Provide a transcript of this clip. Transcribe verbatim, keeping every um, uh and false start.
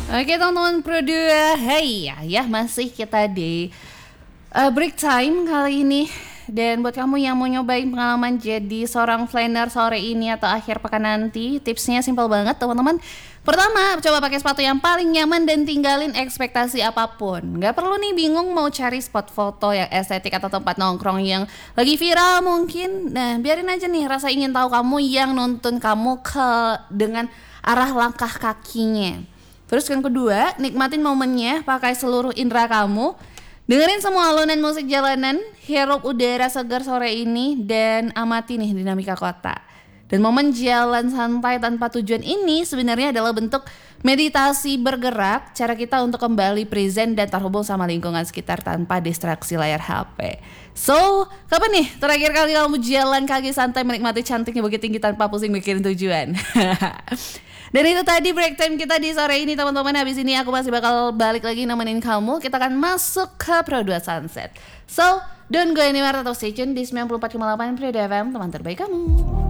Oke teman-teman Pro dua, hai ya, ya masih kita di uh, break time kali ini. Dan buat kamu yang mau nyobain pengalaman jadi seorang planner sore ini atau akhir pekan nanti, tipsnya simpel banget teman-teman. Pertama, coba pakai sepatu yang paling nyaman dan tinggalin ekspektasi apapun. Gak perlu nih bingung mau cari spot foto yang estetik atau tempat nongkrong yang lagi viral mungkin. Nah, biarin aja nih rasa ingin tahu kamu yang nuntun kamu ke dengan arah langkah kakinya. Terus yang kedua, nikmatin momennya, pakai seluruh indera kamu. Dengerin semua alunan musik jalanan, hirup udara segar sore ini, dan amati nih dinamika kota. Dan momen jalan santai tanpa tujuan ini sebenarnya adalah bentuk meditasi bergerak, cara kita untuk kembali present dan terhubung sama lingkungan sekitar tanpa distraksi layar H P. So, kapan nih terakhir kali kamu jalan kaki santai menikmati cantiknya Bukit Tinggi tanpa pusing mikirin tujuan? Dan itu tadi break time kita di sore ini teman-teman. Habis ini aku masih bakal balik lagi nemenin kamu. Kita akan masuk ke Pro dua Sunset. So, don't go anywhere, tetap stay tune di sembilan puluh empat koma delapan Pro dua F M, teman terbaik kamu.